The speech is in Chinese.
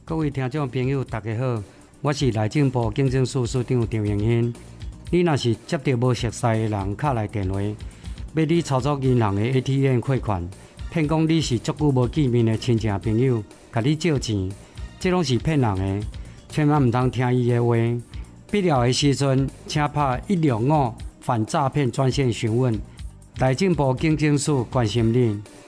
各位听众朋友，大家好，我是内政部警政署署长张荣兴。你若是接到无熟悉的人敲来电话，要你操作银行的 ATM 汇款，骗讲你是足久无见面的亲戚朋友，甲你借钱，这拢是骗人的，千万唔通听伊的话。必要的时阵，请打165反诈骗专线询问。内政部警政署关心你。